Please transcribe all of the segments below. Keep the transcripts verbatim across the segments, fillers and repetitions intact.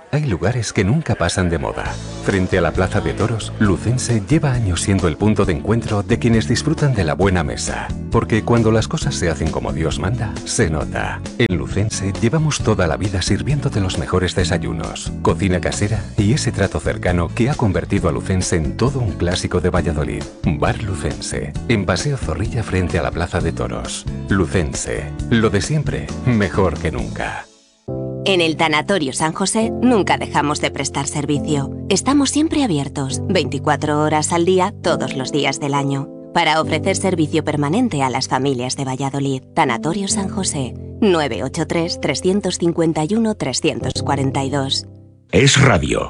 Hay lugares que nunca pasan de moda. Frente a la Plaza de Toros, Lucense lleva años siendo el punto de encuentro de quienes disfrutan de la buena mesa. Porque cuando las cosas se hacen como Dios manda, se nota. En Lucense llevamos toda la vida sirviendo de los mejores desayunos, cocina casera y ese trato cercano que ha convertido a Lucense en todo un clásico de Valladolid. Bar Lucense, en Paseo Zorrilla frente a la Plaza de Toros. Lucense, lo de siempre, mejor que nunca. En el Tanatorio San José nunca dejamos de prestar servicio. Estamos siempre abiertos, veinticuatro horas al día, todos los días del año, para ofrecer servicio permanente a las familias de Valladolid. Tanatorio San José, nueve ocho tres, tres cinco uno, tres cuatro dos. Es radio.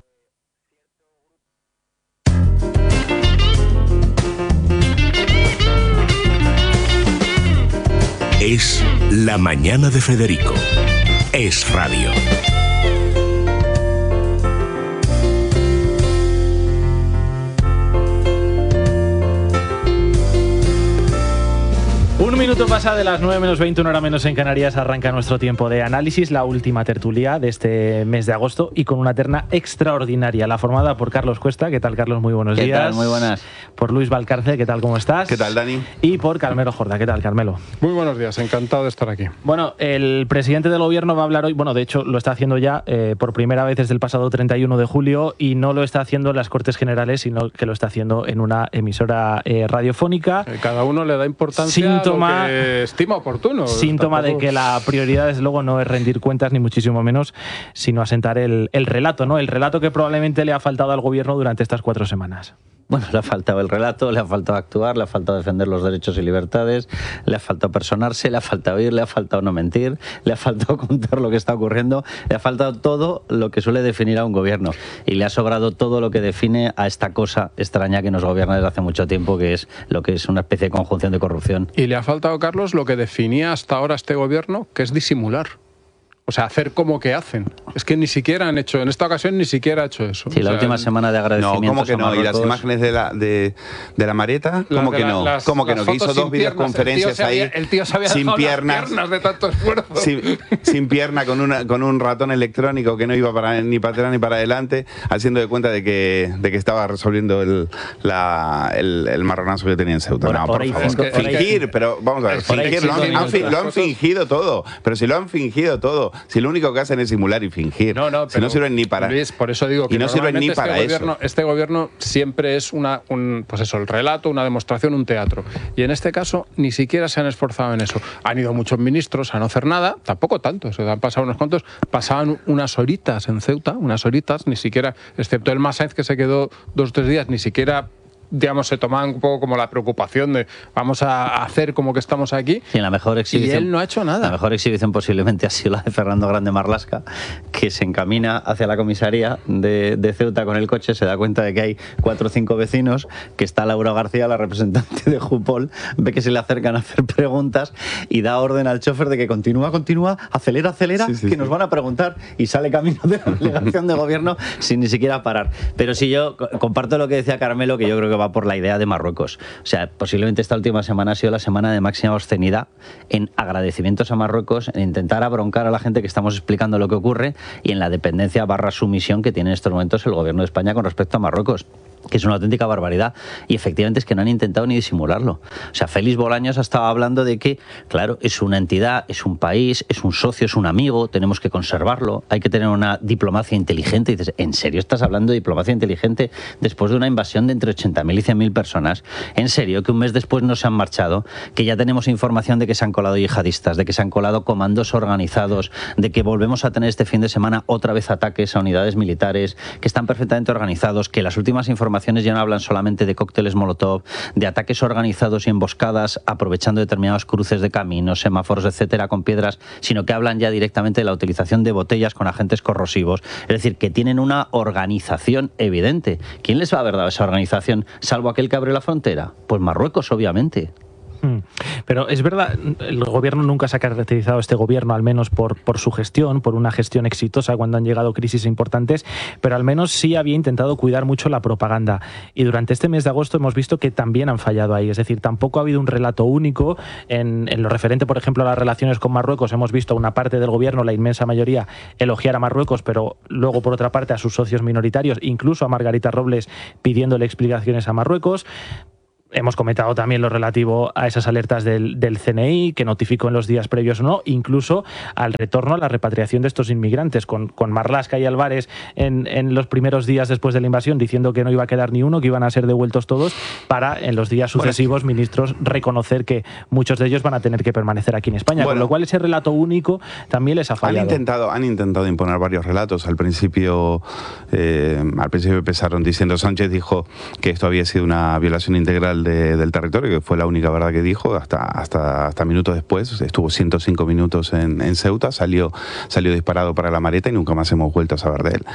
Es la mañana de Federico. Es radio. Un minuto pasa de las nueve menos veinte, una hora menos en Canarias, arranca nuestro tiempo de análisis, la última tertulia de este mes de agosto y con una terna extraordinaria, la formada por Carlos Cuesta. ¿Qué tal, Carlos? Muy buenos ¿Qué días. ¿Qué tal? Muy buenas. Por Luis Valcárcel. ¿Qué tal? ¿Cómo estás? ¿Qué tal, Dani? Y por Carmelo Jorda. ¿Qué tal, Carmelo? Muy buenos días, encantado de estar aquí. Bueno, el presidente del gobierno va a hablar hoy, bueno, de hecho lo está haciendo ya eh, por primera vez desde el pasado treinta y uno de julio y no lo está haciendo en las Cortes Generales, sino que lo está haciendo en una emisora eh, radiofónica. Cada uno le da importancia Síntoma... a lo que estima oportuno. Síntoma Tampoco... de que la prioridad, desde luego, no es rendir cuentas, ni muchísimo menos, sino asentar el, el relato, ¿no? El relato que probablemente le ha faltado al gobierno durante estas cuatro semanas. Bueno, le ha faltado el relato, le ha faltado actuar, le ha faltado defender los derechos y libertades, le ha faltado personarse, le ha faltado ir, le ha faltado no mentir, le ha faltado contar lo que está ocurriendo, le ha faltado todo lo que suele definir a un gobierno y le ha sobrado todo lo que define a esta cosa extraña que nos gobierna desde hace mucho tiempo, que es lo que es una especie de conjunción de corrupción. Y le ha faltado, Carlos, lo que definía hasta ahora este gobierno, que es disimular. O sea, hacer como que hacen. Es que ni siquiera han hecho, en esta ocasión ni siquiera ha hecho eso. Sí, la o sea, última semana de agradecimientos. No, ¿cómo que no? ¿Y las imágenes de la, de, de la Marieta? ¿Cómo que no? Las, ¿Cómo que no? Que hizo dos videoconferencias ahí había, el tío se había sin piernas, las piernas de tanto esfuerzo. Sin, sin pierna, con, una, con un ratón electrónico que no iba para, ni para atrás ni para adelante, haciendo de cuenta de que, de que estaba resolviendo el, la, el, el marronazo que tenía en Ceuta. Por, no, por por favor. Cinco, fingir, ahí, pero vamos a ver, fingir, lo han, han, lo han fingido todo. Pero si lo han fingido todo, si lo único que hacen es simular y fingir. No, no, si no sirven ni para Luis, por eso digo que y no sirven ni este para gobierno, eso. Este gobierno siempre es una, un, pues eso, el relato, una demostración, un teatro. Y en este caso ni siquiera se han esforzado en eso. Han ido muchos ministros a no hacer nada, tampoco tanto, se han pasado unos cuantos, pasaban unas horitas en Ceuta, unas horitas, ni siquiera, excepto el Masáez que se quedó dos o tres días, ni siquiera, digamos, se tomaban un poco como la preocupación de vamos a hacer como que estamos aquí. Sí, la mejor exhibición, y él no ha hecho nada. La mejor exhibición posiblemente ha sido la de Fernando Grande Marlaska, que se encamina hacia la comisaría de, de Ceuta con el coche, se da cuenta de que hay cuatro o cinco vecinos, que está Laura García, la representante de Jupol, ve que se le acercan a hacer preguntas y da orden al chofer de que continúa, continúa, acelera, acelera, sí, sí, que sí. nos van a preguntar, y sale camino de la delegación de gobierno sin ni siquiera parar. Pero sí, yo comparto lo que decía Carmelo, que yo creo que va por la idea de Marruecos. O sea, posiblemente esta última semana ha sido la semana de máxima obscenidad en agradecimientos a Marruecos, en intentar abroncar a la gente que estamos explicando lo que ocurre y en la dependencia barra sumisión que tiene en estos momentos el gobierno de España con respecto a Marruecos, que es una auténtica barbaridad. Y efectivamente es que no han intentado ni disimularlo. O sea, Félix Bolaños ha estado hablando de que, claro, es una entidad, es un país, es un socio, es un amigo, tenemos que conservarlo, hay que tener una diplomacia inteligente. Y dices, ¿en serio estás hablando de diplomacia inteligente después de una invasión de entre ochenta mil y cien mil personas? ¿En serio que un mes después no se han marchado? Que ya tenemos información de que se han colado yihadistas, de que se han colado comandos organizados, de que volvemos a tener este fin de semana otra vez ataques a unidades militares, que están perfectamente organizados, que las últimas informaciones ya no hablan solamente de cócteles Molotov, de ataques organizados y emboscadas aprovechando determinados cruces de caminos, semáforos, etcétera, con piedras, sino que hablan ya directamente de la utilización de botellas con agentes corrosivos. Es decir, que tienen una organización evidente. ¿Quién les va a haber dado esa organización, salvo aquel que abre la frontera? Pues Marruecos, obviamente. Pero es verdad, el gobierno nunca se ha caracterizado, este gobierno al menos por, por su gestión, por una gestión exitosa cuando han llegado crisis importantes, pero al menos sí había intentado cuidar mucho la propaganda. Y durante este mes de agosto hemos visto que también han fallado ahí. Es decir, tampoco ha habido un relato único. En, en lo referente, por ejemplo, a las relaciones con Marruecos, hemos visto a una parte del gobierno, la inmensa mayoría, elogiar a Marruecos, pero luego, por otra parte, a sus socios minoritarios, incluso a Margarita Robles, pidiéndole explicaciones a Marruecos. Hemos comentado también lo relativo a esas alertas del, del C N I, que notificó en los días previos o no, incluso al retorno a la repatriación de estos inmigrantes, con, con Marlaska y Álvarez en, en los primeros días después de la invasión, diciendo que no iba a quedar ni uno, que iban a ser devueltos todos, para en los días sucesivos, bueno, ministros reconocer que muchos de ellos van a tener que permanecer aquí en España, bueno, con lo cual ese relato único también les ha fallado. Han intentado, han intentado imponer varios relatos. Al principio, eh, al principio empezaron diciendo, Sánchez dijo que esto había sido una violación integral De, del territorio, que fue la única verdad que dijo, hasta, hasta, hasta minutos después. Estuvo ciento cinco minutos en, en Ceuta, salió, salió disparado para la maleta y nunca más hemos vuelto a saber de él.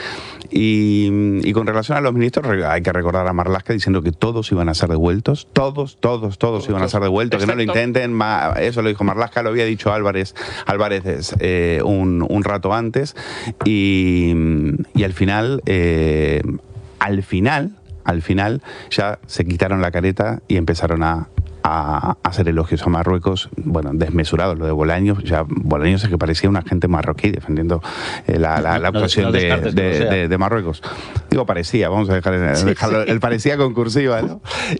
Y, y con relación a los ministros, hay que recordar a Marlaska diciendo que todos iban a ser devueltos, todos, todos, todos, todos iban a ser devueltos, excepto, que no lo intenten, ma, eso lo dijo Marlaska, lo había dicho Álvarez, Álvarez eh, un, un rato antes, y, y al final, eh, al final, Al final ya se quitaron la careta y empezaron a, a, a hacer elogios a Marruecos, bueno, desmesurados. Lo de Bolaños, ya Bolaños es que parecía un agente marroquí defendiendo eh, la, la, la actuación no, no de, de, de, de Marruecos. Digo, parecía, vamos a dejar, sí, dejarlo, sí. Él parecía con cursiva, ¿no?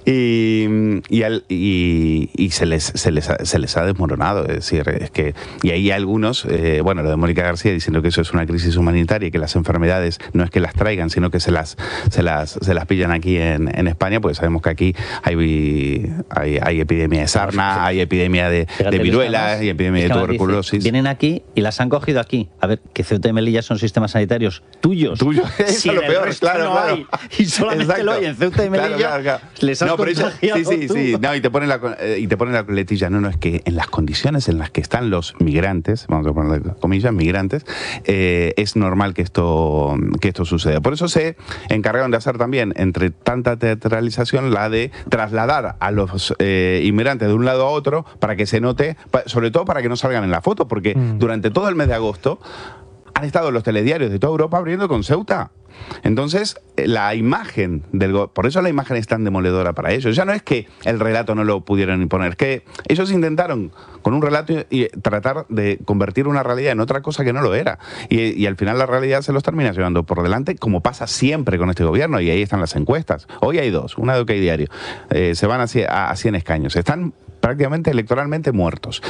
Y, y, al, y, y se, les, se, les ha, se les ha desmoronado, es decir, es que, y hay algunos, eh, bueno, lo de Mónica García diciendo que eso es una crisis humanitaria y que las enfermedades no es que las traigan, sino que se las, se las, se las pillan aquí en, en España, pues sabemos que aquí hay, hay, hay epidemia de sarna, hay epidemia de, de viruela, hay epidemia de tuberculosis. Vienen aquí y las han cogido aquí. A ver, que Ceuta y Melilla son sistemas sanitarios tuyos. Tuyos, si es lo peor, claro, no claro. Hay, y solamente Exacto. lo hay en Ceuta y Melilla, claro, claro, claro. Les has no, contagiado eso, Sí, sí, tú. sí. No, y te ponen la, eh, y te ponen la coletilla. No, no, es que en las condiciones en las que están los migrantes, vamos a ponerle comillas, migrantes, eh, es normal que esto, que esto suceda. Por eso se encargaron de hacer también, entre tanta teatralización, la de trasladar a los eh, inmigrantes de un lado a otro para que se note, sobre todo para que no salgan en la foto, porque mm. durante todo el mes de agosto han estado los telediarios de toda Europa abriendo con Ceuta. Entonces, la imagen del go- por eso la imagen es tan demoledora para ellos. Ya no es que el relato no lo pudieron imponer, es que ellos intentaron con un relato y, y tratar de convertir una realidad en otra cosa que no lo era. Y, y al final la realidad se los termina llevando por delante, como pasa siempre con este gobierno, y ahí están las encuestas. Hoy hay dos, una de OK Diario. Eh, se van a, a, a cien escaños. Están prácticamente electoralmente muertos.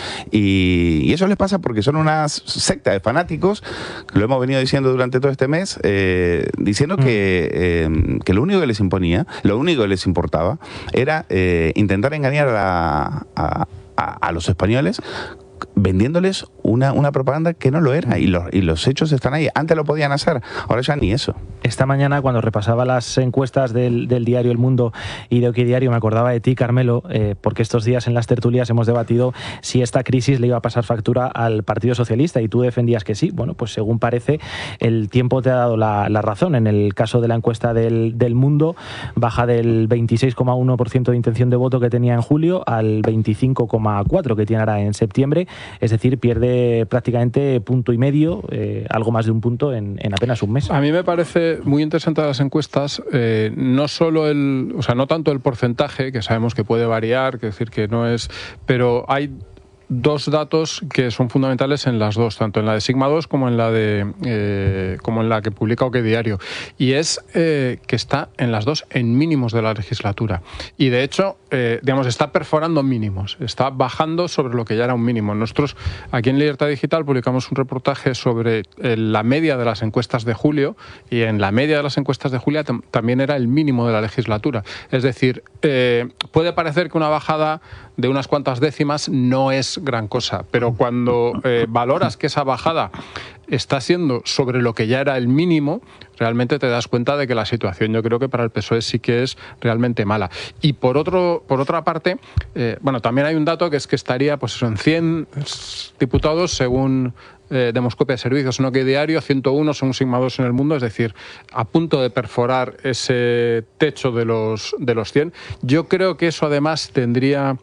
Y, y eso les pasa porque son una secta de fanáticos, lo hemos venido diciendo durante todo este mes, eh, diciendo mm. que, eh, que lo único que les imponía, lo único que les importaba, era eh, intentar engañar a, a, a, a los españoles, vendiéndoles una, una propaganda que no lo era, y los, y los hechos están ahí. Antes lo podían hacer, ahora ya ni eso. Esta mañana, cuando repasaba las encuestas del, del diario El Mundo y de OK Diario, me acordaba de ti, Carmelo, eh, porque estos días en las tertulias hemos debatido si esta crisis le iba a pasar factura al Partido Socialista, y tú defendías que sí. Bueno, pues según parece, el tiempo te ha dado la, la razón. En el caso de la encuesta del, del Mundo, baja del veintiséis coma uno por ciento de intención de voto que tenía en julio al veinticinco coma cuatro por ciento que tiene ahora en septiembre. Es decir, pierde prácticamente punto y medio, eh, algo más de un punto en, en apenas un mes. A mí me parece muy interesante las encuestas, eh, no solo el, o sea, no tanto el porcentaje, que sabemos que puede variar, que decir que no es, pero hay dos datos que son fundamentales en las dos, tanto en la de Sigma dos como en la de eh, como en la que publica OK Diario, y es eh, que está en las dos en mínimos de la legislatura, y de hecho eh, digamos está perforando mínimos, está bajando sobre lo que ya era un mínimo. Nosotros aquí en Libertad Digital publicamos un reportaje sobre eh, la media de las encuestas de julio, y en la media de las encuestas de julio tam- también era el mínimo de la legislatura. Es decir, eh, puede parecer que una bajada de unas cuantas décimas no es gran cosa, pero cuando eh, valoras que esa bajada está siendo sobre lo que ya era el mínimo, realmente te das cuenta de que la situación, yo creo que para el P S O E sí que es realmente mala. Y por otro, por otra parte, eh, bueno, también hay un dato que es que estaría, pues eso, en cien diputados según eh, Demoscopia de Servicios en OK Diario, ciento uno según Sigma dos en El Mundo, es decir, a punto de perforar ese techo de los, de los cien. Yo creo que eso además tendría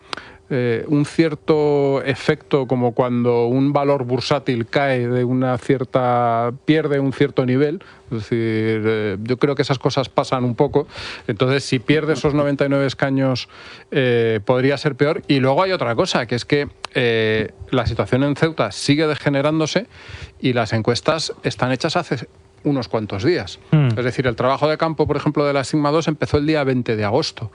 eh, un cierto efecto como cuando un valor bursátil cae de una cierta, pierde un cierto nivel. Es decir, eh, yo creo que esas cosas pasan un poco. Entonces, si pierde esos noventa y nueve escaños, eh, podría ser peor. Y luego hay otra cosa, que es que eh, la situación en Ceuta sigue degenerándose y las encuestas están hechas hace unos cuantos días. Mm. Es decir, el trabajo de campo, por ejemplo, de la Sigma dos empezó el día veinte de agosto.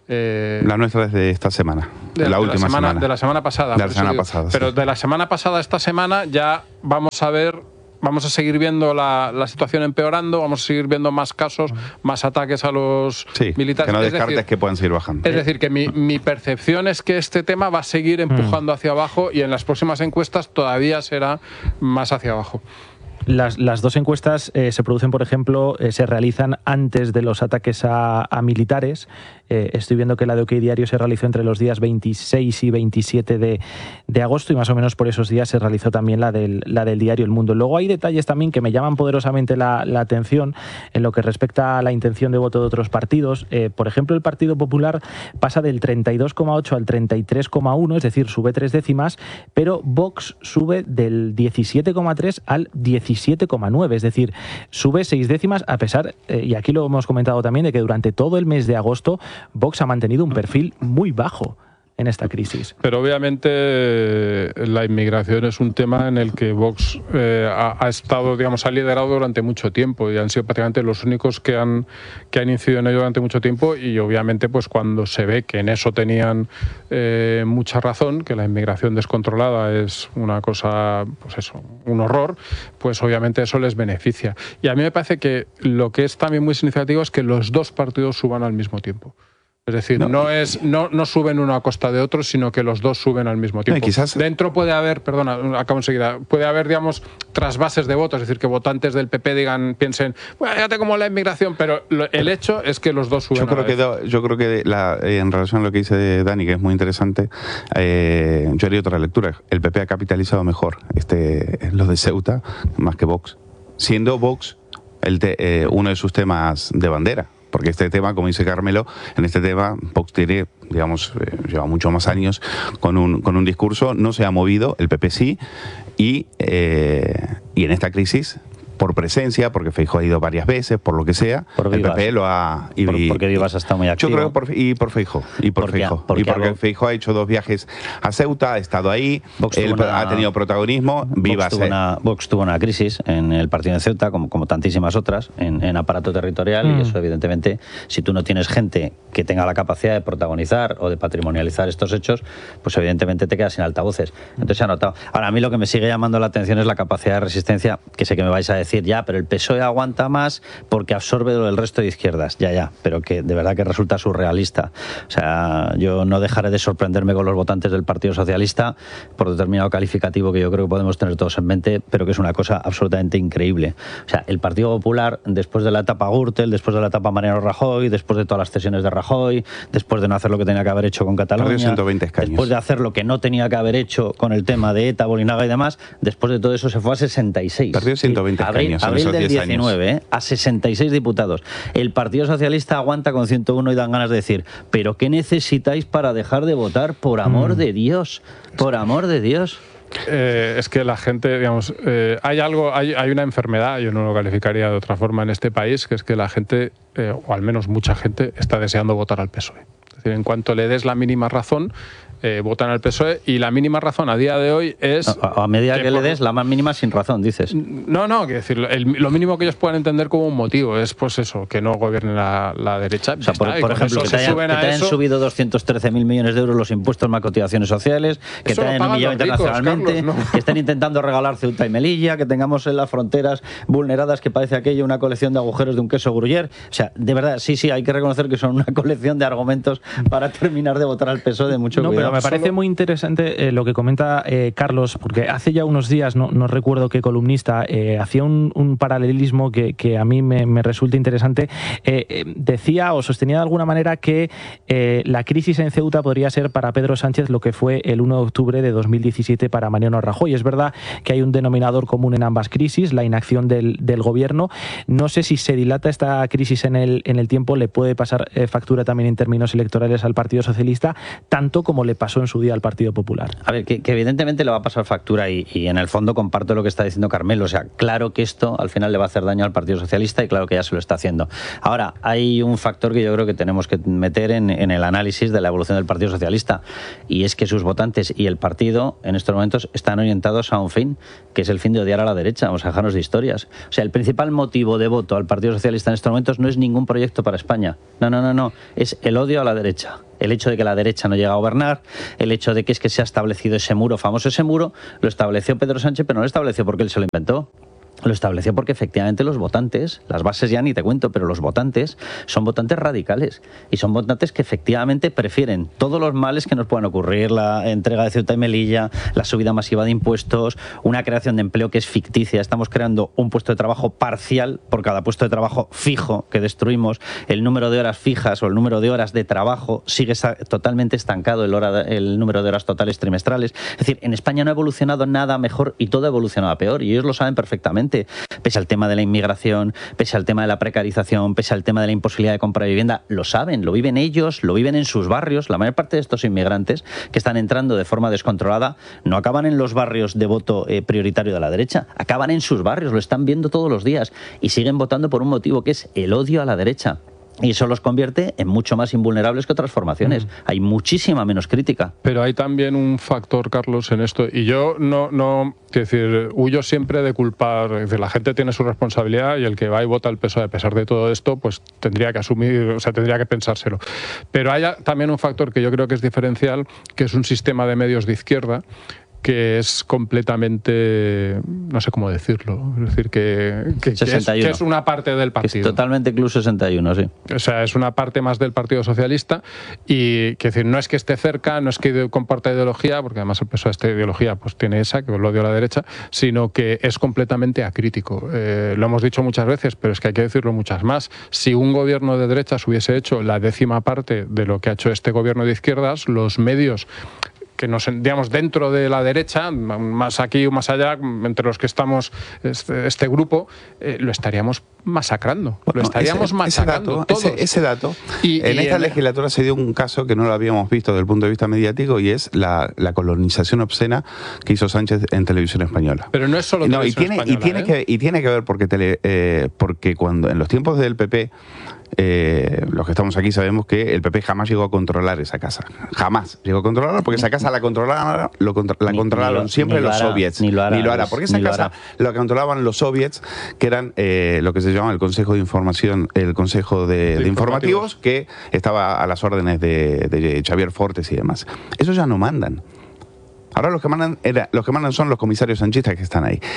Eh, la nuestra es de esta semana, de, de la, la última semana, semana. De la semana pasada. De la semana digo, pasada pero sí. de la semana pasada a esta semana ya vamos a ver... Vamos a seguir viendo la, la situación empeorando, vamos a seguir viendo más casos, más ataques a los sí, militares. Que no es descartes decir, que puedan seguir bajando. Es decir, que mi, mi percepción es que este tema va a seguir empujando hacia abajo y en las próximas encuestas todavía será más hacia abajo. Las, las dos encuestas eh, se producen, por ejemplo, eh, se realizan antes de los ataques a, a militares. Eh, estoy viendo que la de OK Diario se realizó entre los días veintiséis y veintisiete de, de agosto y más o menos por esos días se realizó también la del, la del diario El Mundo. Luego hay detalles también que me llaman poderosamente la, la atención en lo que respecta a la intención de voto de otros partidos. Eh, por ejemplo, el Partido Popular pasa del treinta y dos coma ocho al treinta y tres coma uno, es decir, sube tres décimas, pero Vox sube del diecisiete coma tres al diecisiete coma nueve, es decir, sube seis décimas a pesar, eh, y aquí lo hemos comentado también, de que durante todo el mes de agosto Vox ha mantenido un perfil muy bajo en esta crisis. Pero obviamente la inmigración es un tema en el que Vox eh, ha, ha estado, digamos, ha liderado durante mucho tiempo y han sido prácticamente los únicos que han, que han incidido en ello durante mucho tiempo y obviamente pues cuando se ve que en eso tenían eh, mucha razón, que la inmigración descontrolada es una cosa, pues eso, un horror, pues obviamente eso les beneficia. Y a mí me parece que lo que es también muy significativo es que los dos partidos suban al mismo tiempo. Es decir, no, no, es, no, no suben uno a costa de otro, sino que los dos suben al mismo tiempo. No, quizás... Dentro puede haber, perdona, acabo enseguida, puede haber, digamos, trasvases de votos, es decir, que votantes del P P digan, piensen, bueno, fíjate cómo la inmigración, pero lo, el hecho es que los dos suben. Yo creo que, do, yo creo que la, eh, en relación a lo que dice Dani, que es muy interesante, eh, yo haría otra lectura. El P P ha capitalizado mejor este, los de Ceuta más que Vox, siendo Vox el te, eh, uno de sus temas de bandera. Porque este tema, como dice Carmelo, en este tema Vox tiene, digamos, eh, lleva muchos más años con un, con un discurso, no se ha movido, el P P sí, y, eh, y en esta crisis, por presencia, porque Feijóo ha ido varias veces, por lo que sea, por el P P lo ha... Y, por, porque Vivas está muy activo. Yo creo que por, y por Feijóo. Y por porque, Feijóo. porque y porque algo... Feijóo ha hecho dos viajes a Ceuta, ha estado ahí, él una, ha tenido protagonismo. Vox Vivas, tuvo, eh. una, Vox tuvo una crisis en el partido de Ceuta, como, como tantísimas otras, en, en aparato territorial, mm. y eso evidentemente, si tú no tienes gente que tenga la capacidad de protagonizar o de patrimonializar estos hechos, pues evidentemente te quedas sin altavoces. Entonces se ha notado. Ahora, a mí lo que me sigue llamando la atención es la capacidad de resistencia, que sé que me vais a decir, ya, pero el P S O E aguanta más porque absorbe lo del resto de izquierdas, ya, ya, pero que de verdad que resulta surrealista. O sea, yo no dejaré de sorprenderme con los votantes del Partido Socialista por determinado calificativo que yo creo que podemos tener todos en mente, pero que es una cosa absolutamente increíble. O sea, el Partido Popular, después de la etapa Gürtel, después de la etapa Mariano Rajoy, después de todas las cesiones de Rajoy, después de no hacer lo que tenía que haber hecho con Cataluña, ciento veinte escaños. Después de hacer lo que no tenía que haber hecho con el tema de ETA, Bolinaga y demás, después de todo eso se fue a sesenta y seis. Perdió ciento veinte abril, escaños abril en esos del diez diecinueve, años. ¿eh? A sesenta y seis diputados. El Partido Socialista aguanta con ciento uno y dan ganas de decir, ¿pero qué necesitáis para dejar de votar? Por amor mm. de Dios, por amor de Dios. Eh, es que la gente, digamos, eh, hay algo, hay, hay una enfermedad, yo no lo calificaría de otra forma en este país, que es que la gente, eh, o al menos mucha gente, está deseando votar al P S O E. Es decir, en cuanto le des la mínima razón, Eh, votan al P S O E y la mínima razón a día de hoy es... A, a medida que, que por... le des la más mínima sin razón, dices. No, no, quiero decir, el, lo mínimo que ellos puedan entender como un motivo es pues eso, que no gobierne la, la derecha. O sea, por, por ejemplo, que te hayan, que te hayan subido doscientos trece mil millones de euros los impuestos más cotizaciones sociales, que eso te hayan humillado internacionalmente, Carlos, ¿no? que estén intentando regalar Ceuta y Melilla, que tengamos en las fronteras vulneradas que parece aquello una colección de agujeros de un queso Gruyère. O sea, de verdad, sí, sí, hay que reconocer que son una colección de argumentos para terminar de votar al P S O E de mucho no, cuidado. Pero me parece Solo... muy interesante Eh, lo que comenta eh, Carlos, porque hace ya unos días, no, no recuerdo qué columnista, eh, hacía un, un paralelismo que, que a mí me, me resulta interesante. Eh, eh, decía o sostenía de alguna manera que eh, la crisis en Ceuta podría ser para Pedro Sánchez lo que fue el uno de octubre de dos mil diecisiete para Mariano Rajoy. Es verdad que hay un denominador común en ambas crisis, la inacción del, del gobierno. No sé si se dilata esta crisis en el, en el tiempo, le puede pasar eh, factura también en términos electorales al Partido Socialista, tanto como le pasó en su día al Partido Popular. A ver, que, que evidentemente le va a pasar factura y, y en el fondo comparto lo que está diciendo Carmelo. O sea, claro que esto al final le va a hacer daño al Partido Socialista y claro que ya se lo está haciendo. Ahora, hay un factor que yo creo que tenemos que meter en, en el análisis de la evolución del Partido Socialista y es que sus votantes y el partido en estos momentos están orientados a un fin, que es el fin de odiar a la derecha. Vamos a dejarnos de historias. O sea, el principal motivo de voto al Partido Socialista en estos momentos no es ningún proyecto para España. No, no, no, no. Es el odio a la derecha. El hecho de que la derecha no llega a gobernar, el hecho de que es que se ha establecido ese muro, famoso ese muro, lo estableció Pedro Sánchez, pero no lo estableció porque él se lo inventó. Lo estableció porque efectivamente los votantes, las bases ya ni te cuento, pero los votantes son votantes radicales y son votantes que efectivamente prefieren todos los males que nos puedan ocurrir, la entrega de Ceuta y Melilla, la subida masiva de impuestos, una creación de empleo que es ficticia. Estamos creando un puesto de trabajo parcial por cada puesto de trabajo fijo que destruimos. El número de horas fijas o el número de horas de trabajo sigue totalmente estancado, el, hora, el número de horas totales trimestrales. Es decir, en España no ha evolucionado nada mejor y todo ha evolucionado a peor y ellos lo saben perfectamente. Pese al tema de la inmigración, pese al tema de la precarización, pese al tema de la imposibilidad de compra de vivienda, lo saben, lo viven ellos, lo viven en sus barrios. La mayor parte de estos inmigrantes que están entrando de forma descontrolada no acaban en los barrios de voto eh, prioritario de la derecha, acaban en sus barrios, lo están viendo todos los días y siguen votando por un motivo que es el odio a la derecha. Y eso los convierte en mucho más invulnerables que otras formaciones. Mm. Hay muchísima menos crítica. Pero hay también un factor, Carlos, en esto. Y yo no, no quiero decir, huyo siempre de culpar. Es decir, la gente tiene su responsabilidad y el que va y vota el P S O E, a pesar de todo esto, pues tendría que asumir, o sea, tendría que pensárselo. Pero hay también un factor que yo creo que es diferencial, que es un sistema de medios de izquierda que es completamente, no sé cómo decirlo, es decir, que, que, que, es, que es una parte del partido. Es totalmente Club sesenta y uno, sí. O sea, es una parte más del Partido Socialista y, que decir, no es que esté cerca, no es que comparta ideología, porque además el P S O E esta ideología pues tiene esa, que lo odio a la derecha, sino que es completamente acrítico. Eh, lo hemos dicho muchas veces, pero es que hay que decirlo muchas más. Si un gobierno de derechas hubiese hecho la décima parte de lo que ha hecho este gobierno de izquierdas, los medios que nos, digamos, dentro de la derecha, más aquí o más allá, entre los que estamos este, este grupo, eh, lo estaríamos masacrando. Bueno, lo estaríamos ese, masacrando ese dato, todos. Ese, ese dato. Y, en y esta en... legislatura se dio un caso que no lo habíamos visto desde el punto de vista mediático y es la, la colonización obscena que hizo Sánchez en Televisión Española. Pero no es solo no, Televisión y tiene, Española. Y tiene, ¿eh? que, y tiene que ver porque, tele, eh, porque cuando en los tiempos del P P, Eh, los que estamos aquí sabemos que el P P jamás llegó a controlar esa casa. Jamás llegó a controlarla porque esa casa la controlaban, lo contra, la ni, controlaron ni lo, siempre ni los hará, soviets. Ni lo hará. Ni lo hará porque esa casa lo controlaban los soviets, que eran eh, lo que se llama el Consejo de Información, el Consejo de, de, de informativos, informativos, que estaba a las órdenes de, de Xavier Fortes y demás. Esos ya no mandan. Ahora los que mandan, era, los que mandan son los comisarios sanchistas que están ahí.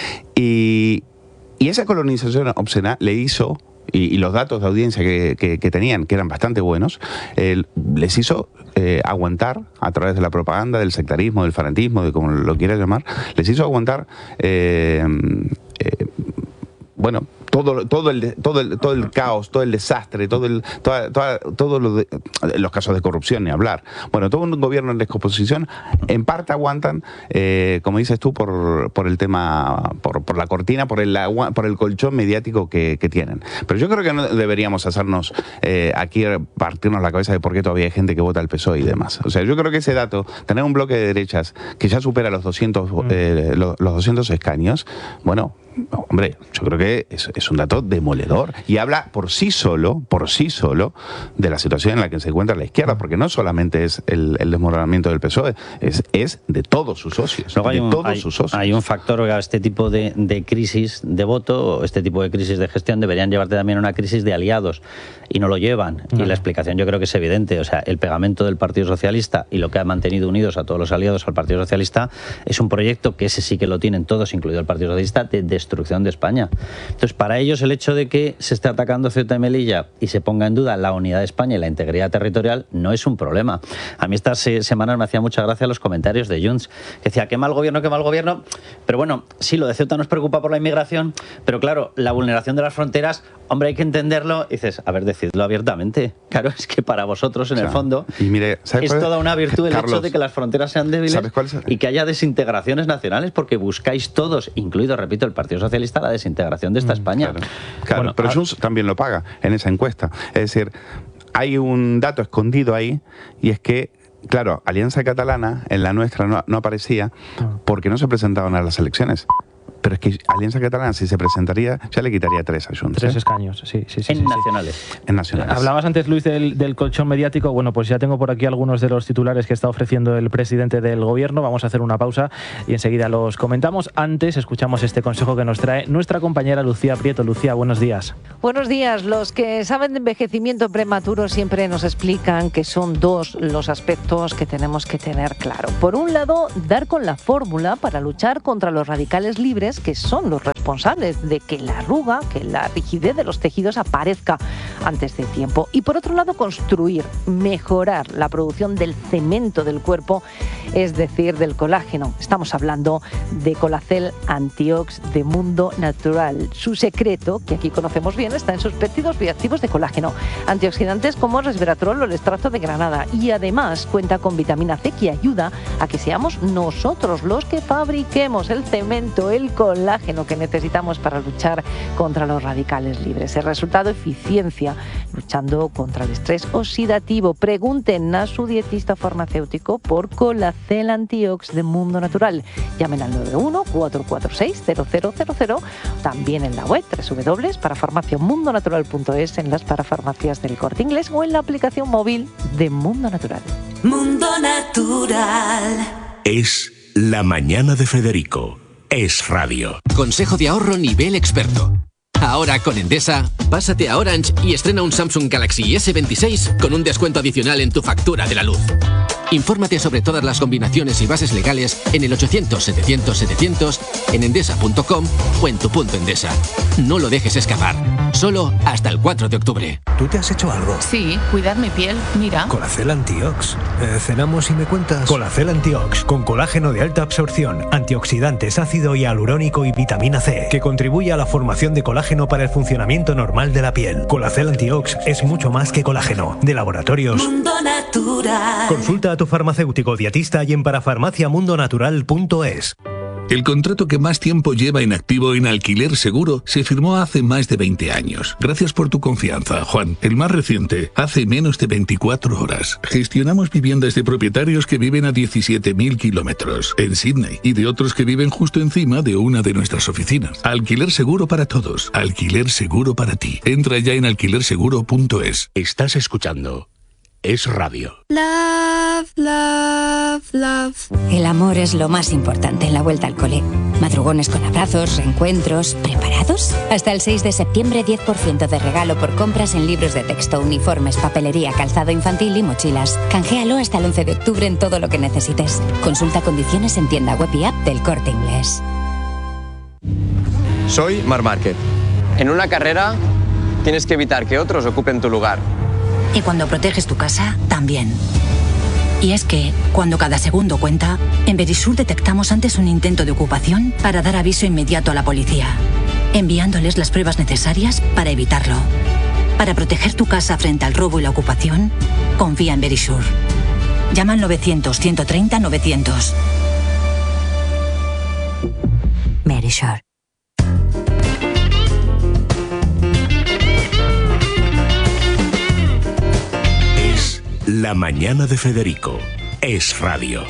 Y, y esa colonización obscena le hizo... Y, y los datos de audiencia que, que, que tenían, que eran bastante buenos, eh, les hizo eh, aguantar, a través de la propaganda, del sectarismo, del fanatismo, de como lo quieras llamar, les hizo aguantar, eh, eh, bueno, todo, todo, el, todo, el, todo el caos, todo el desastre, todo el, toda, toda, todo lo de, los casos de corrupción, ni hablar. Bueno, todo un gobierno en descomposición, en parte aguantan, eh, como dices tú, por, por el tema, por, por la cortina, por el, por el colchón mediático que, que tienen. Pero yo creo que no deberíamos hacernos eh, aquí partirnos la cabeza de por qué todavía hay gente que vota al P S O E y demás. O sea, yo creo que ese dato, tener un bloque de derechas que ya supera los doscientos, eh, los, los doscientos escaños, bueno, hombre, yo creo que es, es un dato demoledor y habla por sí solo, por sí solo, de la situación en la que se encuentra la izquierda, porque no solamente es el, el desmoronamiento del P S O E, es, es de todos sus socios. Luego hay de un, todos hay, sus socios. Hay un factor, este tipo de, de crisis de voto, este tipo de crisis de gestión deberían llevarte también a una crisis de aliados y no lo llevan. No. Y la explicación yo creo que es evidente. O sea, el pegamento del Partido Socialista y lo que ha mantenido unidos a todos los aliados al Partido Socialista es un proyecto que ese sí que lo tienen todos, incluido el Partido Socialista, de destrucción de España. Entonces, para ellos el hecho de que se esté atacando Ceuta y Melilla y se ponga en duda la unidad de España y la integridad territorial no es un problema. A mí estas eh, semanas me hacía mucha gracia los comentarios de Junts, que decía, qué mal gobierno, qué mal gobierno, pero bueno, sí, lo de Ceuta nos preocupa por la inmigración, pero claro, la vulneración de las fronteras, hombre, hay que entenderlo. Y dices, a ver, decidlo abiertamente. Claro, es que para vosotros, en o sea, el fondo, y mire, es toda una virtud el Carlos, hecho de que las fronteras sean débiles y que haya desintegraciones nacionales, porque buscáis todos, incluido, repito, el Partido Socialista, la desintegración de esta España. Claro, claro bueno, pero a... Junts también lo paga en esa encuesta. Es decir, hay un dato escondido ahí y es que claro, Alianza Catalana en la nuestra no, no aparecía porque no se presentaban a las elecciones. Pero es que Alianza Catalana, si se presentaría, ya le quitaría tres a Junts. Tres ¿eh? escaños, sí. sí, sí en sí, nacionales. Sí. En nacionales. Hablabas antes, Luis, del, del colchón mediático. Bueno, pues ya tengo por aquí algunos de los titulares que está ofreciendo el presidente del gobierno. Vamos a hacer una pausa y enseguida los comentamos. Antes, escuchamos este consejo que nos trae nuestra compañera Lucía Prieto. Lucía, buenos días. Buenos días. Los que saben de envejecimiento prematuro siempre nos explican que son dos los aspectos que tenemos que tener claro. Por un lado, dar con la fórmula para luchar contra los radicales libres, que son los responsables de que la arruga, que la rigidez de los tejidos aparezca antes de tiempo. Y por otro lado, construir, mejorar la producción del cemento del cuerpo, es decir, del colágeno. Estamos hablando de Colacel Antiox de Mundo Natural. Su secreto, que aquí conocemos bien, está en sus péptidos bioactivos de colágeno, antioxidantes como resveratrol o el extracto de granada, y además cuenta con vitamina C, que ayuda a que seamos nosotros los que fabriquemos el cemento, el colágeno que necesitamos para luchar contra los radicales libres. El resultado, eficiencia luchando contra el estrés oxidativo. Pregunten a su dietista farmacéutico por Colacel Antiox de Mundo Natural. Llamen al nueve uno cuatro cuatro seis cero cero cero cero, también en la web doble u doble u doble u punto para farmacia mundo natural punto es, en las parafarmacias del Corte Inglés o en la aplicación móvil de Mundo Natural. Mundo Natural. Es La Mañana de Federico. Es Radio. Consejo de ahorro nivel experto. Ahora con Endesa, pásate a Orange y estrena un Samsung Galaxy ese veintiséis con un descuento adicional en tu factura de la luz. Infórmate sobre todas las combinaciones y bases legales en el ochocientos setecientos setecientos, en endesa punto com o en tu punto Endesa. No lo dejes escapar. Solo hasta el cuatro de octubre. ¿Tú te has hecho algo? Sí, cuidar mi piel. Mira. Colacel Antiox. Eh, ¿Cenamos y me cuentas? Colacel Antiox, con colágeno de alta absorción, antioxidantes, ácido hialurónico y vitamina C, que contribuye a la formación de colágeno para el funcionamiento normal de la piel. Colacel Antiox es mucho más que colágeno. De Laboratorios Mundo Natural. Consulta a tu farmacéutico dietista y en parafarmacia mundo natural punto es. El contrato que más tiempo lleva inactivo en Alquiler Seguro se firmó hace más de veinte años. Gracias por tu confianza, Juan. El más reciente, hace menos de veinticuatro horas. Gestionamos viviendas de propietarios que viven a diecisiete mil kilómetros en Sydney y de otros que viven justo encima de una de nuestras oficinas. Alquiler Seguro para todos. Alquiler Seguro para ti. Entra ya en alquiler seguro punto es. Estás escuchando Es Radio. Love, love, love. El amor es lo más importante en la vuelta al cole. Madrugones con abrazos, reencuentros. ¿Preparados? Hasta el seis de septiembre, diez por ciento de regalo por compras en libros de texto, uniformes, papelería, calzado infantil y mochilas. Canjealo hasta el once de octubre en todo lo que necesites. Consulta condiciones en tienda web y app del Corte Inglés. Soy Marc Márquez. En una carrera tienes que evitar que otros ocupen tu lugar. Y cuando proteges tu casa, también. Y es que, cuando cada segundo cuenta, en Verisur detectamos antes un intento de ocupación para dar aviso inmediato a la policía, enviándoles las pruebas necesarias para evitarlo. Para proteger tu casa frente al robo y la ocupación, confía en Verisur. Llama al novecientos, ciento treinta, novecientos. Verisur. La Mañana de Federico. Es Radio.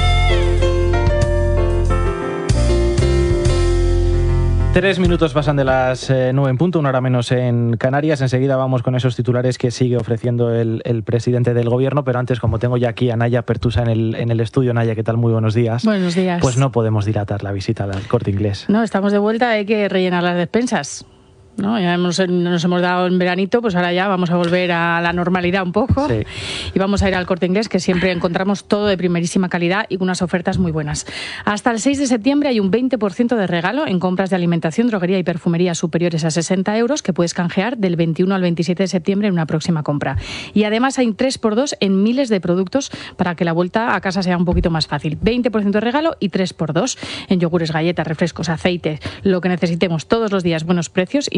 Tres minutos pasan de las eh, nueve en punto, una hora menos en Canarias. Enseguida vamos con esos titulares que sigue ofreciendo el, el presidente del gobierno, pero antes, como tengo ya aquí a Naya Pertusa en el, en el estudio. Naya, ¿qué tal? Muy buenos días. Buenos días. Pues no podemos dilatar la visita al Corte Inglés. No, estamos de vuelta, hay que rellenar las despensas. ¿No? Ya hemos, nos hemos dado en veranito, pues ahora ya vamos a volver a la normalidad un poco. Sí. Y vamos a ir al Corte Inglés, que siempre encontramos todo de primerísima calidad y unas ofertas muy buenas. Hasta el seis de septiembre hay un veinte por ciento de regalo en compras de alimentación, droguería y perfumería superiores a sesenta euros, que puedes canjear del veintiuno al veintisiete de septiembre en una próxima compra. Y además hay un tres por dos en miles de productos para que la vuelta a casa sea un poquito más fácil. veinte por ciento de regalo y tres por dos en yogures, galletas, refrescos, aceites, lo que necesitemos todos los días, buenos precios y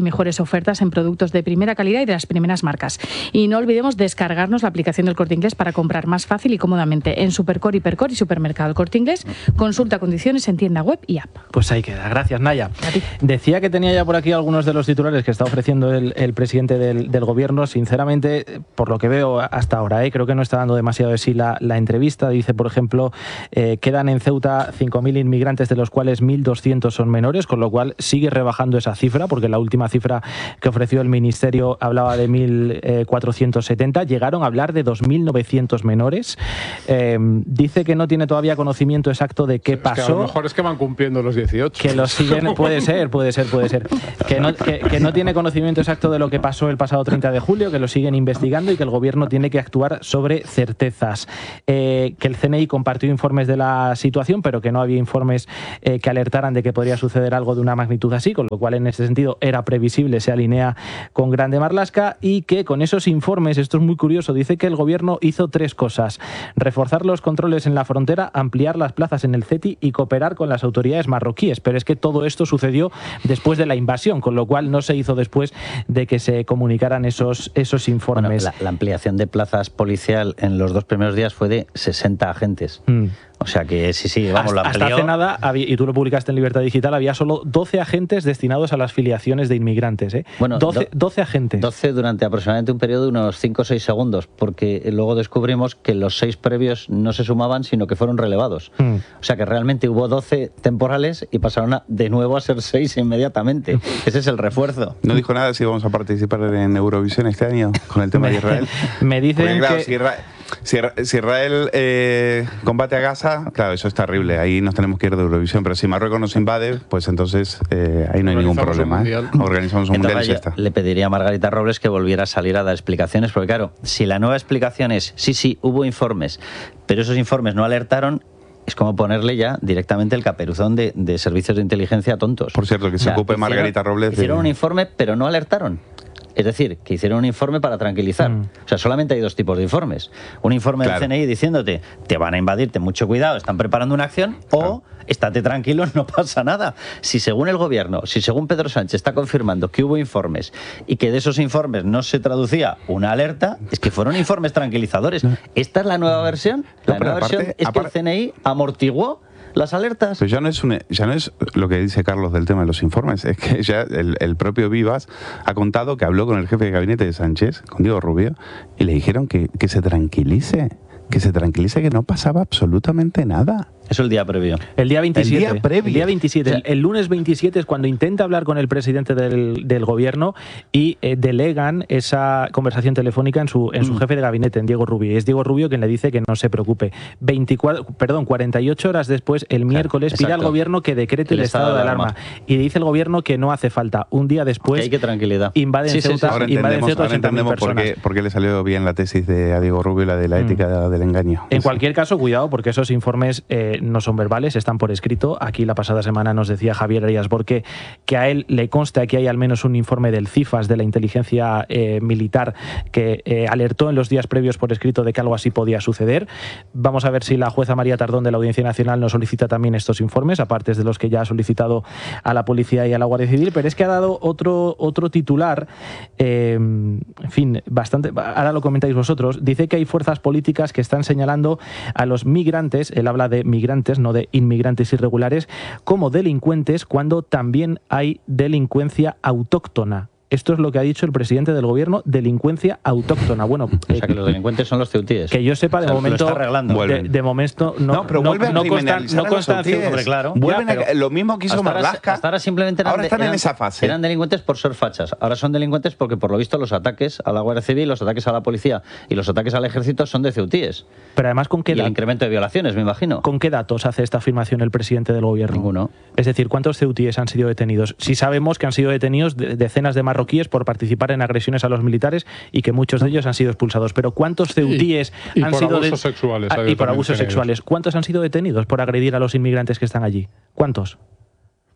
mejores ofertas en productos de primera calidad y de las primeras marcas. Y no olvidemos descargarnos la aplicación del Corte Inglés para comprar más fácil y cómodamente en Supercore, Hipercore y Supermercado El Corte Inglés. Consulta condiciones en tienda web y app. Pues ahí queda. Gracias, Naya. Decía que tenía ya por aquí algunos de los titulares que está ofreciendo el, el presidente del, del gobierno. Sinceramente, por lo que veo hasta ahora, ¿eh? creo que no está dando demasiado de sí la, la entrevista. Dice, por ejemplo, eh, quedan en Ceuta cinco mil inmigrantes, de los cuales mil doscientos son menores, con lo cual sigue rebajando esa cifra, porque la última cifra que ofreció el Ministerio hablaba de mil cuatrocientos setenta. Llegaron a hablar de dos mil novecientos menores. Eh, dice que no tiene todavía conocimiento exacto de qué pasó. Es que a lo mejor es que van cumpliendo los dieciocho. Que los siguen, puede ser, puede ser, puede ser. Que no, que, que no tiene conocimiento exacto de lo que pasó el pasado treinta de julio, que lo siguen investigando y que el gobierno tiene que actuar sobre certezas. Eh, que el C N I compartió informes de la situación, pero que no había informes eh, que alertaran de que podría suceder algo de una magnitud así, con lo cual en ese sentido era previsible, se alinea con Grande Marlaska, y que con esos informes, esto es muy curioso, dice que el gobierno hizo tres cosas: reforzar los controles en la frontera, ampliar las plazas en el C E T I y cooperar con las autoridades marroquíes. Pero es que todo esto sucedió después de la invasión, con lo cual no se hizo después de que se comunicaran esos, esos informes. Bueno, la, la ampliación de plazas policial en los dos primeros días fue de sesenta agentes. Mm. O sea que sí, sí, vamos, hasta, la hasta hace nada, había, y tú lo publicaste en Libertad Digital, había solo doce agentes destinados a las filiaciones de inmigrantes. ¿eh? Bueno, doce, doce agentes. doce durante aproximadamente un periodo de unos cinco o seis segundos, porque luego descubrimos que los seis previos no se sumaban, sino que fueron relevados. Mm. O sea que realmente hubo doce temporales y pasaron a, de nuevo a ser seis inmediatamente. Ese es el refuerzo. No dijo nada si vamos a participar en Eurovisión este año con el tema de Israel. Me dicen porque, claro, que... Si Israel, si, si Israel eh, combate a Gaza, claro, eso es terrible, ahí nos tenemos que ir de Eurovisión, pero si Marruecos nos invade, pues entonces eh, ahí no hay ningún problema. ¿eh? Organizamos un mundial y ya está. Le pediría a Margarita Robles que volviera a salir a dar explicaciones, porque claro, si la nueva explicación es, sí, sí, hubo informes, pero esos informes no alertaron, es como ponerle ya directamente el caperuzón de, de servicios de inteligencia tontos. Por cierto, que se o sea, ocupe hicieron, Margarita Robles. Hicieron de... un informe, pero no alertaron. Es decir, que hicieron un informe para tranquilizar. Mm. O sea, solamente hay dos tipos de informes. Un informe claro. del C N I diciéndote, te van a invadir, ten mucho cuidado, están preparando una acción, claro. o estate tranquilo, no pasa nada. Si según el gobierno, si según Pedro Sánchez está confirmando que hubo informes y que de esos informes no se traducía una alerta, es que fueron informes tranquilizadores. Esta es la nueva versión. La no, nueva aparte, versión es aparte, que el C N I amortiguó las alertas. Pero ya no es un, ya no es lo que dice Carlos del tema de los informes, es que ya el, el propio Vivas ha contado que habló con el jefe de gabinete de Sánchez, con Diego Rubio, y le dijeron que, que se tranquilice, que se tranquilice, que no pasaba absolutamente nada. Eso el día previo. El día veintisiete. El día previo. El día veintisiete. El, el lunes veintisiete es cuando intenta hablar con el presidente del, del gobierno y eh, delegan esa conversación telefónica en su, en su mm. jefe de gabinete, en Diego Rubio. Y es Diego Rubio quien le dice que no se preocupe. veinticuatro, perdón, cuarenta y ocho horas después, el miércoles, claro, pide al gobierno que decrete el, el estado, estado de alarma. alarma. Y dice el gobierno que no hace falta. Un día después, okay, qué tranquilidad. Invaden sí, Ceuta, sí, sí. Ahora entendemos, ahora entendemos por, qué, por qué le salió bien la tesis de a Diego Rubio, la de la ética mm. del engaño. En sí. cualquier caso, cuidado, porque esos informes eh, no son verbales, están por escrito. Aquí la pasada semana nos decía Javier Arias Borque que a él le consta que hay al menos un informe del CIFAS, de la inteligencia eh, militar, que eh, alertó en los días previos por escrito de que algo así podía suceder. Vamos a ver si la jueza María Tardón de la Audiencia Nacional nos solicita también estos informes, aparte de los que ya ha solicitado a la Policía y a la Guardia Civil, pero es que ha dado otro, otro titular, eh, en fin, bastante, ahora lo comentáis vosotros, dice que hay fuerzas políticas que están señalando a los migrantes, él habla de migrantes, no de inmigrantes irregulares, como delincuentes, cuando también hay delincuencia autóctona. Esto es lo que ha dicho el presidente del gobierno, delincuencia autóctona. Bueno, o sea, que los delincuentes son los ceutíes. Que yo sepa, de o sea, momento, de, de momento no, no, pero vuelven no, a criminalizar no constan, a los ceutíes. Claro. Vuelven ya, a, lo mismo que hizo Marlaska. Hasta ahora simplemente eran, ahora están eran, en esa fase. Eran delincuentes por ser fachas. Ahora son delincuentes porque, por lo visto, los ataques a la Guardia Civil, los ataques a la policía y los ataques al ejército son de ceutíes. Pero además, ¿con qué y el incremento de violaciones, me imagino. ¿Con qué datos hace esta afirmación el presidente del gobierno? Ninguno. Es decir, ¿cuántos ceutíes han sido detenidos? Si sabemos que han sido detenidos decenas de marroquíes por participar en agresiones a los militares y que muchos de ellos han sido expulsados. Pero ¿cuántos ceutíes y, y han por sido abusos de... sexuales? Ah, y por abusos detenidos. sexuales. ¿Cuántos han sido detenidos por agredir a los inmigrantes que están allí? ¿Cuántos?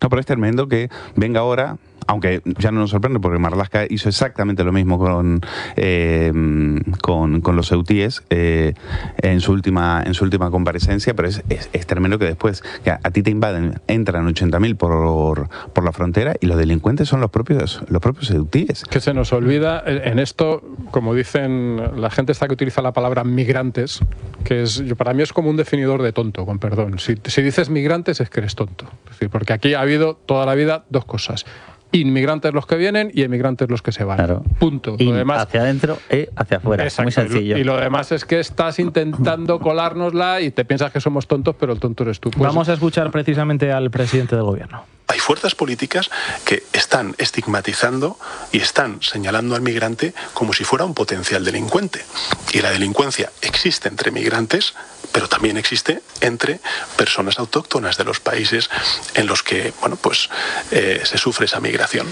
No, pero es tremendo que venga ahora, aunque ya no nos sorprende porque Marlaska hizo exactamente lo mismo con, eh, con, con los ceutíes eh, en, su última, en su última comparecencia, pero es, es, es tremendo que después que a, a ti te invaden, entran ochenta mil por, por la frontera y los delincuentes son los propios, los propios ceutíes. Que se nos olvida en esto, como dicen la gente esta que utiliza la palabra migrantes, que es, para mí es como un definidor de tonto, con perdón. Si, si dices migrantes es que eres tonto. Es decir, porque aquí ha habido toda la vida dos cosas. Inmigrantes los que vienen y emigrantes los que se van. Claro. Punto. Y lo demás, hacia adentro y hacia afuera. Exacto. Muy sencillo. Y lo demás es que estás intentando colárnosla y te piensas que somos tontos, pero el tonto eres tú. Pues, vamos a escuchar precisamente al presidente del gobierno. Hay fuerzas políticas que están estigmatizando y están señalando al migrante como si fuera un potencial delincuente. Y la delincuencia existe entre migrantes, pero también existe entre personas autóctonas de los países en los que, bueno, pues eh, se sufre esa migración.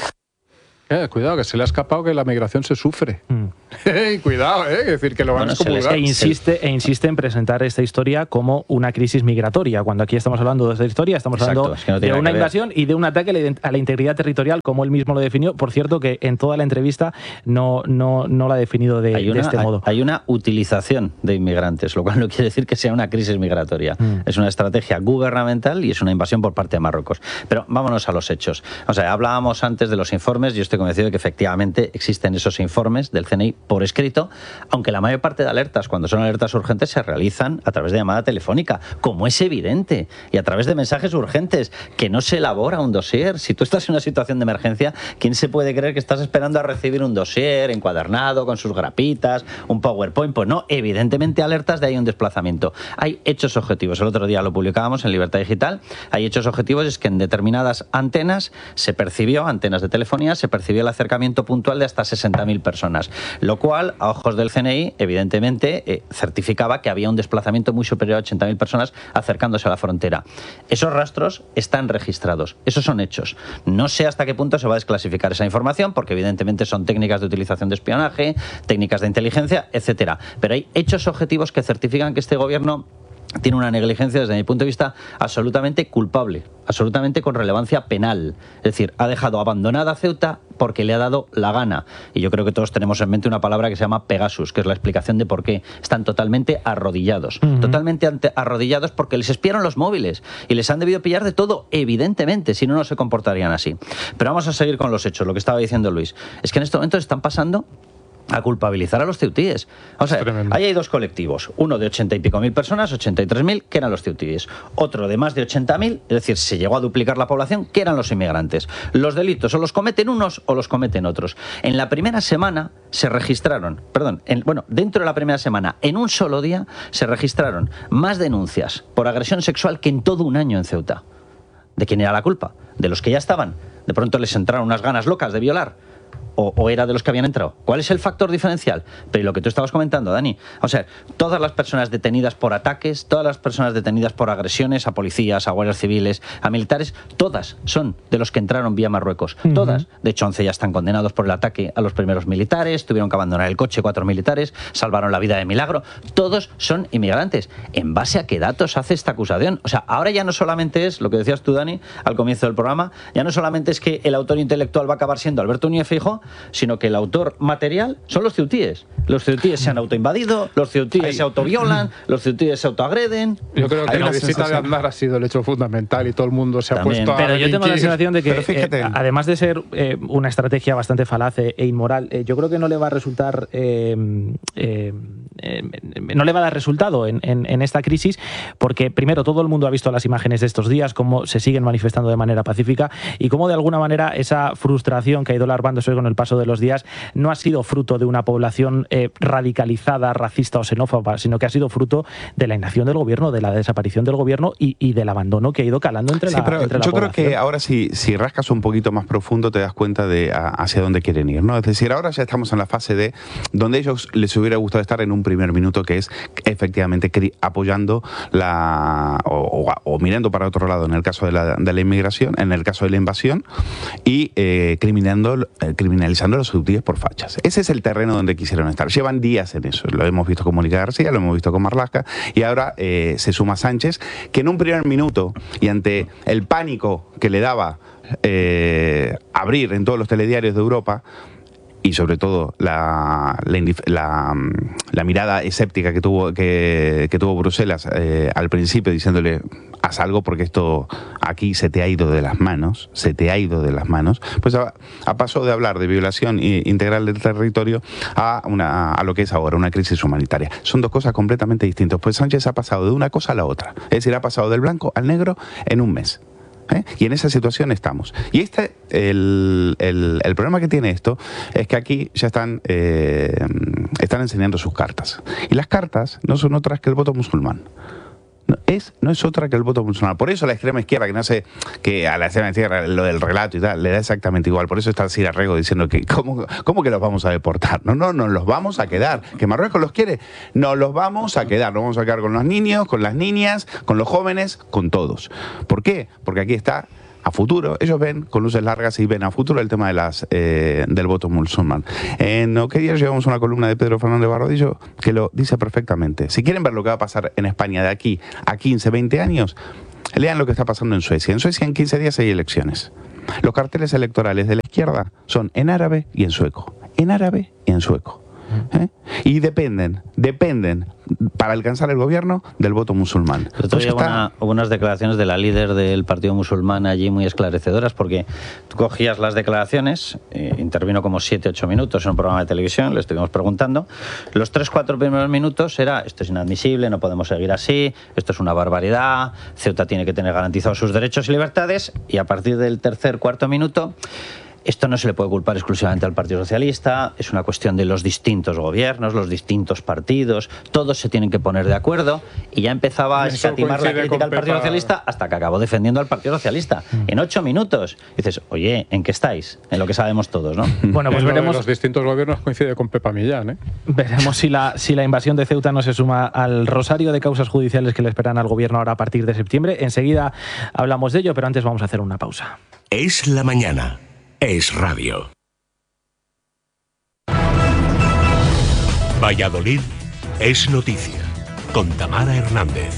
Eh, cuidado, que se le ha escapado que la migración se sufre. Mm. Cuidado, eh, es decir, que lo van bueno, a excomulgar. E insiste, e insiste en presentar esta historia como una crisis migratoria, cuando aquí estamos hablando de esta historia, estamos Exacto, hablando es que no de una invasión y de un ataque a la integridad territorial, como él mismo lo definió. Por cierto, que en toda la entrevista no, no, no la ha definido de, hay una, de este hay, modo. Hay una utilización de inmigrantes, lo cual no quiere decir que sea una crisis migratoria. Mm. Es una estrategia gubernamental y es una invasión por parte de Marruecos. Pero vámonos a los hechos. O sea, hablábamos antes de los informes, yo estoy convencido de que efectivamente existen esos informes del C N I por escrito, aunque la mayor parte de alertas, cuando son alertas urgentes, se realizan a través de llamada telefónica, como es evidente, y a través de mensajes urgentes, que no se elabora un dossier. Si tú estás en una situación de emergencia, ¿quién se puede creer que estás esperando a recibir un dossier encuadernado, con sus grapitas, un PowerPoint? Pues no, evidentemente alertas de ahí un desplazamiento. Hay hechos objetivos, el otro día lo publicábamos en Libertad Digital, hay hechos objetivos, es que en determinadas antenas se percibió, antenas de telefonía, se percibió el acercamiento puntual de hasta sesenta mil personas, lo cual, a ojos del C N I, evidentemente, eh, certificaba que había un desplazamiento muy superior a ochenta mil personas acercándose a la frontera. Esos rastros están registrados, esos son hechos. No sé hasta qué punto se va a desclasificar esa información, porque evidentemente son técnicas de utilización de espionaje, técnicas de inteligencia, etcétera. Pero hay hechos objetivos que certifican que este gobierno tiene una negligencia, desde mi punto de vista, absolutamente culpable, absolutamente con relevancia penal. Es decir, ha dejado abandonada Ceuta porque le ha dado la gana. Y yo creo que todos tenemos en mente una palabra que se llama Pegasus, que es la explicación de por qué están totalmente arrodillados. Uh-huh. Totalmente ante, arrodillados porque les espiaron los móviles y les han debido pillar de todo, evidentemente, si no, no se comportarían así. Pero vamos a seguir con los hechos. Lo que estaba diciendo Luis es que en este momento están pasando a culpabilizar a los ceutíes. O sea, ahí hay dos colectivos. Uno de ochenta y pico mil personas, ochenta y tres mil, que eran los ceutíes. Otro de más de ochenta mil, es decir, se llegó a duplicar la población, que eran los inmigrantes. Los delitos o los cometen unos o los cometen otros. En la primera semana se registraron, perdón, en, bueno, dentro de la primera semana, en un solo día, se registraron más denuncias por agresión sexual que en todo un año en Ceuta. ¿De quién era la culpa? ¿De los que ya estaban? De pronto les entraron unas ganas locas de violar. O, o era de los que habían entrado. ¿Cuál es el factor diferencial? Pero lo que tú estabas comentando, Dani. O sea, todas las personas detenidas por ataques, todas las personas detenidas por agresiones a policías, a guardias civiles, a militares, todas son de los que entraron vía Marruecos. Uh-huh. Todas. De hecho, once ya están condenados por el ataque a los primeros militares, tuvieron que abandonar el coche cuatro militares, salvaron la vida de milagro. Todos son inmigrantes. ¿En base a qué datos hace esta acusación? O sea, ahora ya no solamente es, lo que decías tú, Dani, al comienzo del programa, ya no solamente es que el autor intelectual va a acabar siendo Alberto Núñez Feijóo, sino que el autor material son los ceutíes. Los ceutíes se han autoinvadido, los ceutíes Ay. se autoviolan, los ceutíes se autoagreden. Yo creo que Hay la visita de Aznar ha sido el hecho fundamental y todo el mundo se También. ha puesto a Pero yo tengo la sensación de que, fíjate, eh, además de ser eh, una estrategia bastante falaz e inmoral, eh, yo creo que no le va a resultar, eh, eh, eh, no le va a dar resultado en, en, en esta crisis, porque primero todo el mundo ha visto las imágenes de estos días, cómo se siguen manifestando de manera pacífica y cómo de alguna manera esa frustración que ha ido larvándose con el paso de los días no ha sido fruto de una población eh, radicalizada, racista o xenófoba, sino que ha sido fruto de la inacción del gobierno, de la desaparición del gobierno y, y del abandono que ha ido calando entre sí, la, pero entre la yo población. creo que ahora si, si rascas un poquito más profundo te das cuenta de a, hacia dónde quieren ir, ¿no? Es decir, ahora ya estamos en la fase de donde ellos les hubiera gustado estar en un primer minuto, que es efectivamente apoyando la o, o, o mirando para otro lado en el caso de la, de la inmigración, en el caso de la invasión y eh, criminando, eh, criminando criminalizando a los subtíes por fachas. Ese es el terreno donde quisieron estar. Llevan días en eso. Lo hemos visto con Mónica García, lo hemos visto con Marlaska, y ahora eh, se suma Sánchez, que en un primer minuto, y ante el pánico que le daba eh, abrir en todos los telediarios de Europa, y sobre todo la, la, la, la mirada escéptica que tuvo, que, que tuvo Bruselas eh, al principio, diciéndole haz algo porque esto aquí se te ha ido de las manos, se te ha ido de las manos, pues ha, ha pasado de hablar de violación integral del territorio a, una, a lo que es ahora una crisis humanitaria. Son dos cosas completamente distintas. Pues Sánchez ha pasado de una cosa a la otra, es decir, ha pasado del blanco al negro en un mes. ¿Eh? Y en esa situación estamos. Y este, el, el, el problema que tiene esto es que aquí ya están, eh, están enseñando sus cartas. Y las cartas no son otras que el voto musulmán. No es, no es otra que el voto musulmán. Por eso la extrema izquierda, que no sé, que a la extrema izquierda lo del relato y tal, le da exactamente igual. Por eso está Sira Rego diciendo que ¿cómo, cómo que los vamos a deportar? No, no, nos los vamos a quedar. ¿Que Marruecos los quiere? Nos los vamos a quedar. Nos vamos a quedar con los niños, con las niñas, con los jóvenes, con todos. ¿Por qué? Porque aquí está a futuro. Ellos ven con luces largas y ven a futuro el tema de las eh, del voto musulmán. En OK Diario llevamos una columna de Pedro Fernández Barbadillo que lo dice perfectamente. Si quieren ver lo que va a pasar en España de aquí a quince, veinte años, lean lo que está pasando en Suecia. En Suecia en quince días hay elecciones. Los carteles electorales de la izquierda son en árabe y en sueco. En árabe y en sueco. ¿Eh? Y dependen, dependen para alcanzar el gobierno del voto musulmán. Pero todavía hubo una, unas declaraciones de la líder del partido musulmán allí muy esclarecedoras, porque tú cogías las declaraciones, eh, intervino como siete, ocho minutos en un programa de televisión, le estuvimos preguntando, los tres, cuatro primeros minutos era esto es inadmisible, no podemos seguir así, esto es una barbaridad, Ceuta tiene que tener garantizados sus derechos y libertades, y a partir del tercer, cuarto minuto, esto no se le puede culpar exclusivamente al Partido Socialista, es una cuestión de los distintos gobiernos, los distintos partidos, todos se tienen que poner de acuerdo, y ya empezaba a escatimar la crítica al Partido Socialista hasta que acabó defendiendo al Partido Socialista. Mm. En ocho minutos. Dices, oye, ¿en qué estáis? En lo que sabemos todos, ¿no? Bueno, pues veremos. Los distintos gobiernos coincide con Pepa Millán, ¿eh? Veremos si la, si la invasión de Ceuta no se suma al rosario de causas judiciales que le esperan al gobierno ahora a partir de septiembre. Enseguida hablamos de ello, pero antes vamos a hacer una pausa. Es la mañana. Es radio. Valladolid es noticia. Con Tamara Hernández.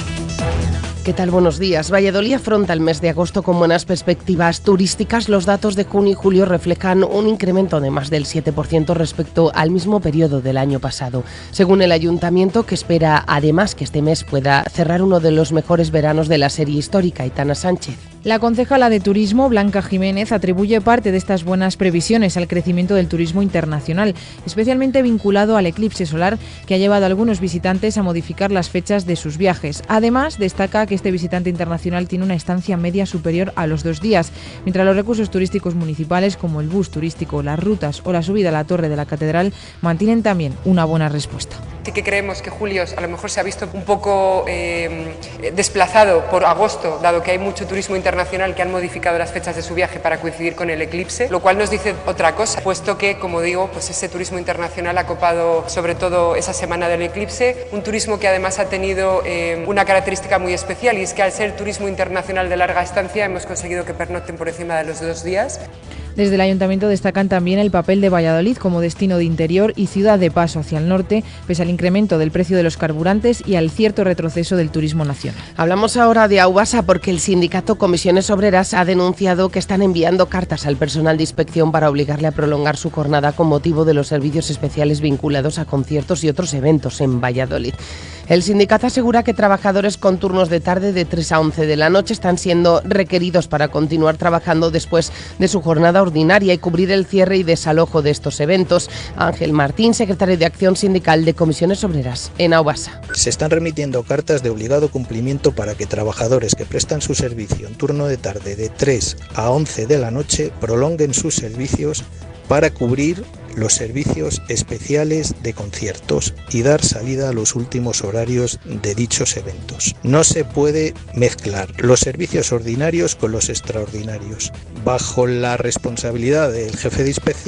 ¿Qué tal? Buenos días. Valladolid afronta el mes de agosto con buenas perspectivas turísticas. Los datos de junio y julio reflejan un incremento de más del siete por ciento respecto al mismo periodo del año pasado. Según el ayuntamiento, que espera además que este mes pueda cerrar uno de los mejores veranos de la serie histórica, Aitana Sánchez. La concejala de Turismo, Blanca Jiménez, atribuye parte de estas buenas previsiones al crecimiento del turismo internacional, especialmente vinculado al eclipse solar que ha llevado a algunos visitantes a modificar las fechas de sus viajes. Además, destaca que este visitante internacional tiene una estancia media superior a los dos días, mientras los recursos turísticos municipales como el bus turístico, las rutas o la subida a la Torre de la Catedral mantienen también una buena respuesta. Sí que creemos que julio a lo mejor se ha visto un poco eh, desplazado por agosto, dado que hay mucho turismo internacional que han modificado las fechas de su viaje para coincidir con el eclipse, lo cual nos dice otra cosa, puesto que, como digo, pues ese turismo internacional ha copado sobre todo esa semana del eclipse, un turismo que además ha tenido eh, una característica muy especial, y es que al ser turismo internacional de larga estancia hemos conseguido que pernocten por encima de los dos días. Desde el Ayuntamiento destacan también el papel de Valladolid como destino de interior y ciudad de paso hacia el norte, pese al incremento del precio de los carburantes y al cierto retroceso del turismo nacional. Hablamos ahora de Aubasa porque el sindicato Comisiones Obreras ha denunciado que están enviando cartas al personal de inspección para obligarle a prolongar su jornada con motivo de los servicios especiales vinculados a conciertos y otros eventos en Valladolid. El sindicato asegura que trabajadores con turnos de tarde de tres a once de la noche están siendo requeridos para continuar trabajando después de su jornada ordinaria y cubrir el cierre y desalojo de estos eventos. Ángel Martín, secretario de Acción Sindical de Comisiones Obreras en Aubasa. Se están remitiendo cartas de obligado cumplimiento para que trabajadores que prestan su servicio en turno de tarde de tres a once de la noche prolonguen sus servicios para cubrir los servicios especiales de conciertos y dar salida a los últimos horarios de dichos eventos. No se puede mezclar los servicios ordinarios con los extraordinarios. Bajo la responsabilidad del jefe de inspección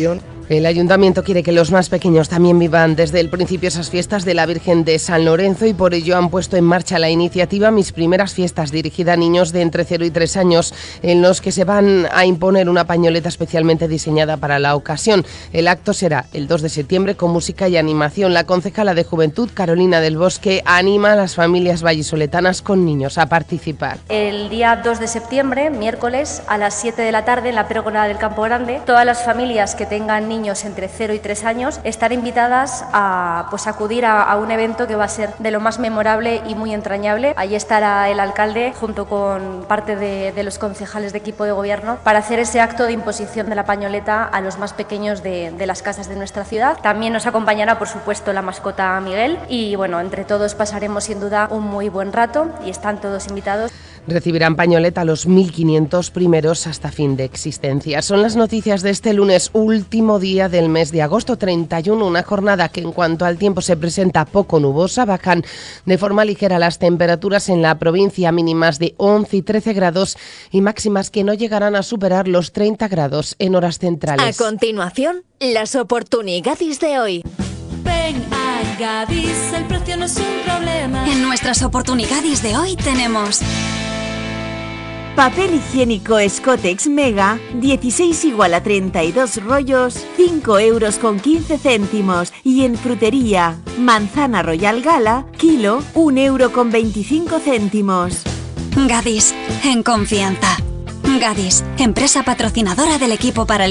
El ayuntamiento quiere que los más pequeños también vivan desde el principio esas fiestas de la Virgen de San Lorenzo y por ello han puesto en marcha la iniciativa Mis Primeras Fiestas, dirigida a niños de entre cero y tres años, en los que se van a imponer una pañoleta especialmente diseñada para la ocasión. El acto será el dos de septiembre con música y animación. La concejala de Juventud, Carolina del Bosque, anima a las familias vallisoletanas con niños a participar. El día dos de septiembre, miércoles, a las siete de la tarde, en la Pérgola del Campo Grande, todas las familias que tengan niños niños entre cero y tres años están invitadas a pues, acudir a, a un evento que va a ser de lo más memorable y muy entrañable. Allí estará el alcalde junto con parte de, de los concejales de equipo de gobierno para hacer ese acto de imposición de la pañoleta a los más pequeños de, de las casas de nuestra ciudad. También nos acompañará, por supuesto, la mascota Miguel y bueno, entre todos pasaremos sin duda un muy buen rato y están todos invitados. Recibirán pañoleta los mil quinientos primeros hasta fin de existencia. Son las noticias de este lunes, último día del mes de agosto, treinta y uno, una jornada que en cuanto al tiempo se presenta poco nubosa. Bajan de forma ligera las temperaturas en la provincia, mínimas de once y trece grados y máximas que no llegarán a superar los treinta grados en horas centrales. A continuación, las oportunidades de hoy. Ven a Gadis, el precio no es un problema. En nuestras oportunidades de hoy tenemos... Papel higiénico Scotex Mega, dieciséis igual a treinta y dos rollos, cinco euros con quince céntimos. Y en frutería, manzana Royal Gala, kilo, un euro con veinticinco céntimos. Gadis, en confianza. Gadis, empresa patrocinadora del equipo para